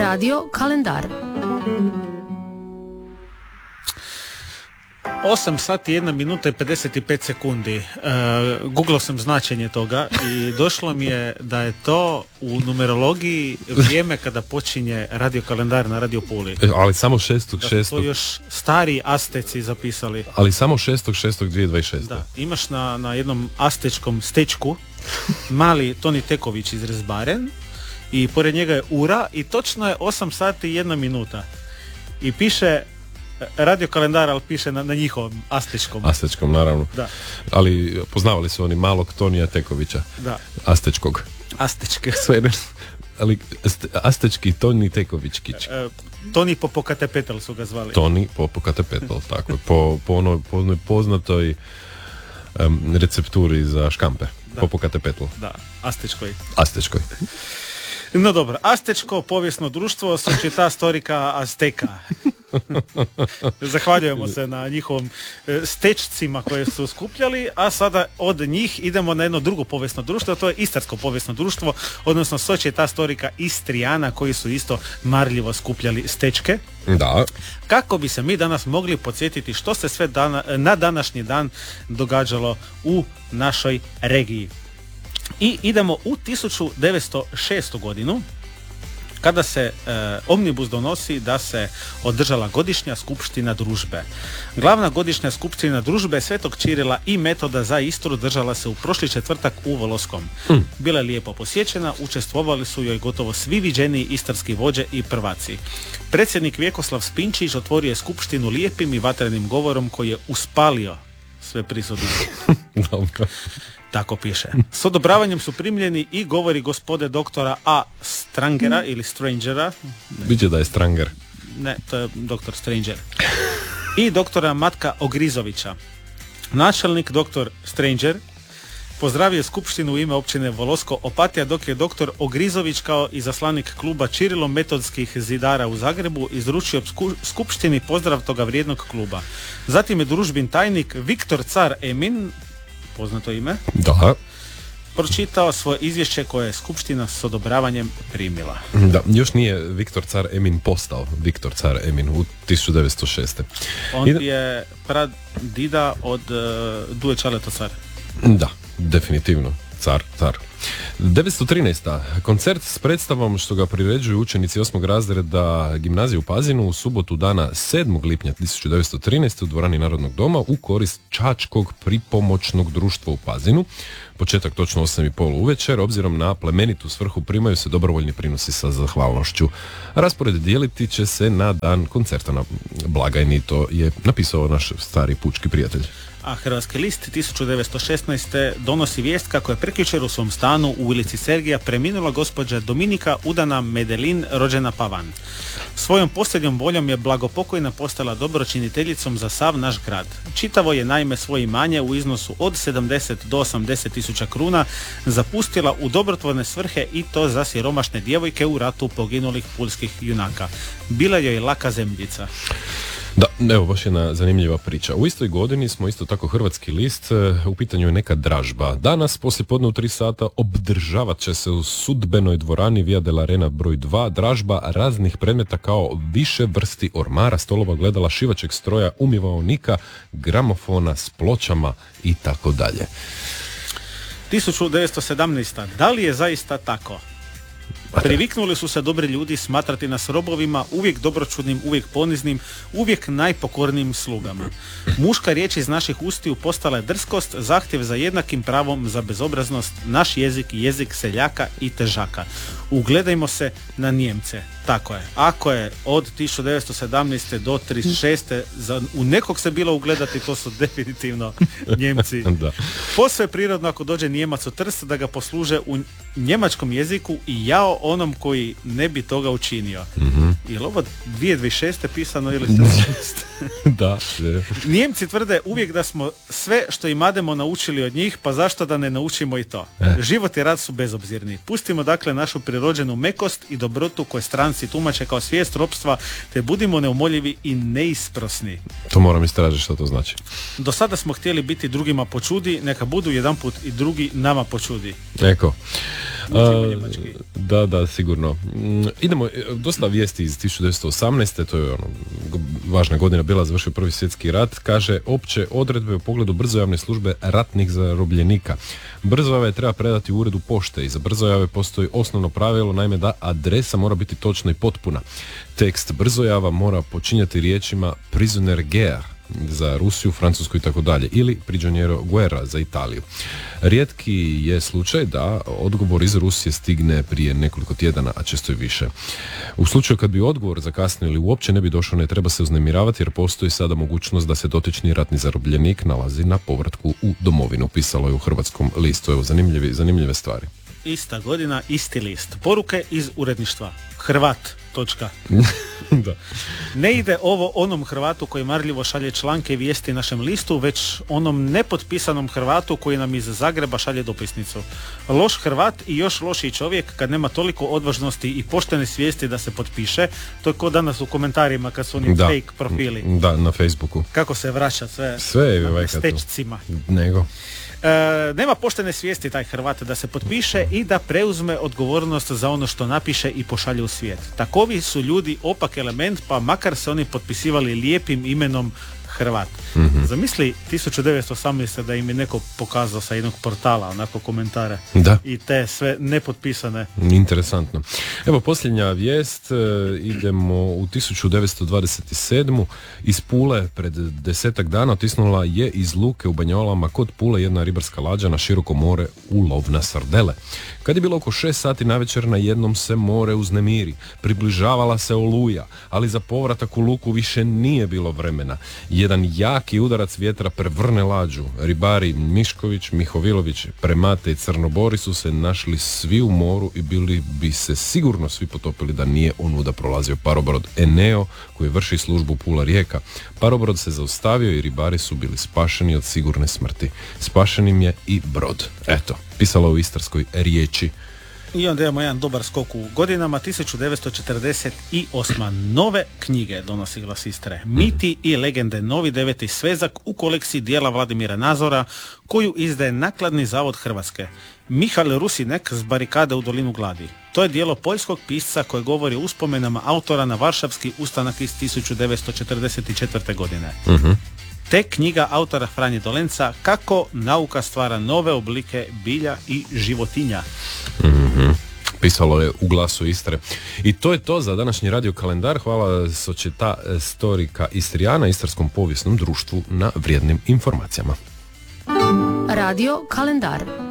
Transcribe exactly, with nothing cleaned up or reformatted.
Radio Kalendar. osam sati, jedna minuta i pedeset pet sekundi. Uh, Googlao sam značenje toga i došlo mi je da je to u numerologiji vrijeme kada počinje radio kalendar na Radio Puli. Ali samo šestog šestog. Da su to još stari Asteci zapisali. Ali samo šestog šestog dvije tisuće dvadeset šeste. Da, imaš na, na jednom astečkom stečku mali Toni Teković iz Rezbaren i pored njega je ura i točno je osam sati i jedna minuta. I piše radio kalendar, ali piše na, na njihovom astečkom. Astečkom, naravno. Da. Ali poznavali su oni malog Tonija Tekovića. Da. Astečkog. Astečke. Sve ne, ali astečki Toni Tekovićkić. E, Toni Popokatepetl su ga zvali. Toni Popokatepetl, tako je. Po, po, onoj, po onoj poznatoj um, recepturi za škampe. Popokatepetl. Da, astečkoj. Astečkoj. No dobro, Astečko povijesno društvo Sočita storika Azteka. Zahvaljujemo se na njihovom stečcima koje su skupljali, a sada od njih idemo na jedno drugo povijesno društvo, to je Istarsko povijesno društvo, odnosno Sočita storika Istrijana, koji su isto marljivo skupljali stečke. Da. Kako bi se mi danas mogli podsjetiti što se sve dana, na današnji dan događalo u našoj regiji. I idemo u tisuću devetsto šestu godinu, kada se e, omnibus donosi da se održala godišnja skupština družbe. Glavna godišnja skupština družbe Svetog Čirila i Metoda za Istru držala se u prošli četvrtak u Voloskom. Mm. Bila je lijepo posjećena, učestvovali su joj gotovo svi viđeniji istarski vođe i prvaci. Predsjednik Vjekoslav Spinčić otvorio je skupštinu lijepim i vatrenim govorom koji je uspalio sve prisutne. Dobro. Tako piše. S odobravanjem su primljeni i govori gospode doktora A. Strangera mm. ili Strangera. Biće da je Stranger. Ne, to je doktor Stranger. I doktora Matka Ogrizovića. Načelnik doktor Stranger pozdravio skupštinu u ime općine Volosko Opatija, dok je doktor Ogrizović kao izaslanik kluba Čirilo metodskih zidara u Zagrebu izručio skupštini pozdrav toga vrijednog kluba. Zatim je družbin tajnik Viktor Car Emin, poznato ime, da, pročitao svoje izvješće koje je skupština s odobravanjem primila. Da, još nije Viktor Car Emin postao Viktor Car Emin u tisuću devetsto šeste. On Ide... je pradida od uh, Duje Čaleto car. Da, definitivno. Car, car. devetsto trinaesta. Koncert s predstavom što ga priređuju učenici osmog razreda gimnazije u Pazinu u subotu dana sedmog lipnja tisuću devetsto trinaeste u dvorani Narodnog doma u korist Čačkog pripomoćnog društva u Pazinu. Početak točno osam i pol uvečer, obzirom na plemenitu svrhu primaju se dobrovoljni prinosi sa zahvalnošću. Raspored dijeliti će se na dan koncerta na blagajni, to je napisao naš stari pučki prijatelj. A Hrvatski list tisuću devetsto šesnaeste. donosi vijest kako je prekjučer u svom stanu u ulici Sergija preminula gospođa Dominika Udana Medelin, rođena Pavan. Svojom posljednjom voljom je blagopokojna postala dobročiniteljicom za sav naš grad. Čitavo je naime svoje imanje u iznosu od sedamdeset do osamdeset tisuća kruna zapustila u dobrotvorne svrhe i to za siromašne djevojke u ratu poginulih pulskih junaka. Bila joj laka zemljica. Da, evo baš jedna zanimljiva priča. U istoj godini smo isto tako Hrvatski list, u pitanju je neka dražba. Danas, poslije podne u tri sata, obdržavat će se u sudbenoj dvorani Via della Arena broj dva dražba raznih predmeta kao više vrsti ormara, stolova, gledala, šivačeg stroja, umivaonika, gramofona s pločama i tako dalje. tisuću devetsto sedamnaesta. Da li je zaista tako? Priviknuli su se dobri ljudi smatrati nas robovima, uvijek dobročudnim, uvijek poniznim, uvijek najpokornijim slugama. Muška riječ iz naših ustiju postala je drskost, zahtjev za jednakim pravom za bezobraznost, naš jezik, jezik seljaka i težaka. Ugledajmo se na Nijemce. Tako je. Ako je od tisuću devetsto sedamnaeste do trideset šeste za, u nekog se bilo ugledati, to su definitivno Njemci. Da. Posve je prirodno ako dođe Nijemac u Trst da ga posluže u njemačkom jeziku i jao onom koji ne bi toga učinio. Mm-hmm. Je li ovo dvije tisuće dvadeset šeste pisano ili sedamnaeste? Da. Je. Nijemci tvrde uvijek da smo sve što imademo naučili od njih, pa zašto da ne naučimo i to? Eh. Život i rad su bezobzirni. Pustimo dakle našu prirođenu mekost i dobrotu koje stranci tumače kao svijest ropstva, te budimo neumoljivi i neisprosni. To moram istražiti što to znači. Do sada smo htjeli biti drugima počudi, neka budu jedanput i drugi nama počudi. Eko. A, da, Da, da, sigurno. Mm, idemo, dosta vijesti iz tisuću devetsto osamnaeste. To je ono, važna godina bila, završio Prvi svjetski rat. Kaže, opće odredbe u pogledu brzojavne službe ratnih zarobljenika. Brzojave treba predati u uredu pošte i za brzojave postoji osnovno pravilo, naime da adresa mora biti točna i potpuna. Tekst brzojava mora počinjati riječima prisoner guerre za Rusiju, Francusku i tako dalje, ili prigioniero guerra za Italiju. Rijetki je slučaj da odgovor iz Rusije stigne prije nekoliko tjedana, a često i više. U slučaju kad bi odgovor zakasnio ili uopće ne bi došao, ne treba se uznemiravati jer postoji sada mogućnost da se dotični ratni zarobljenik nalazi na povratku u domovinu, pisalo je u Hrvatskom listu. Evo, zanimljive, zanimljive stvari. Ista godina, isti list. Poruke iz uredništva. Hrvat. Točka. Da. Ne ide ovo onom Hrvatu koji marljivo šalje članke i vijesti našem listu, već onom nepotpisanom Hrvatu koji nam iz Zagreba šalje dopisnicu. Loš Hrvat i još lošiji čovjek kad nema toliko odvažnosti i poštene svijesti da se potpiše. To je ko danas u komentarima kad su oni da. fake profili. Da, na Facebooku. Kako se vraća sve, sve je na stečcima. Nego. E, nema poštene svijesti taj Hrvat da se potpiše i da preuzme odgovornost za ono što napiše i pošalje u svijet. Takovi su ljudi opak element, pa makar se oni potpisivali lijepim imenom Hrvat. Mm-hmm. Zamisli tisuću devetsto osamnaeste da im je neko pokazao sa jednog portala onako komentare. Da. I te sve nepotpisane. Interesantno. Evo posljednja vijest, e, idemo u tisuću devetsto dvadeset sedmu. Iz Pule pred desetak dana otisnula je iz luke u Banjolama kod Pule jedna ribarska lađa na široko more u lov na sardele. Kad je bilo oko šest sati navečer, na jednom se more uznemiri. Približavala se oluja, ali za povratak u luku više nije bilo vremena. Jedan jaki udarac vjetra prevrne lađu. Ribari Mišković, Mihovilović, Premate i Crnobori su se našli svi u moru i bili bi se sigurno svi potopili da nije onuda prolazio parobrod Eneo koji vrši službu Pula Rijeka. Parobrod se zaustavio i ribari su bili spašeni od sigurne smrti. Spašenim je i brod. Eto, pisalo u istarskoj riječi. I onda imamo jedan dobar skok u godinama. Tisuću devetsto četrdeset osma. Nove knjige donosi Glas Istre. Miti i legende, novi deveti svezak u kolekciji dijela Vladimira Nazora, koju izdaje Nakladni zavod Hrvatske. Mihael Rusinek s Barikade u dolinu gladi. To je dijelo poljskog pisca koje govori o uspomenama autora na Varšavski ustanak iz tisuću devetsto četrdeset četvrte. godine. Uh-huh. Te knjiga autora Franje Dolenca Kako nauka stvara nove oblike bilja i životinja. Mm-hmm. Pisalo je u Glasu Istre. I to je to za današnji radio kalendar. Hvala Sočeta Storika Istrijana, Istarskom povijesnom društvu, na vrijednim informacijama. Radio kalendar.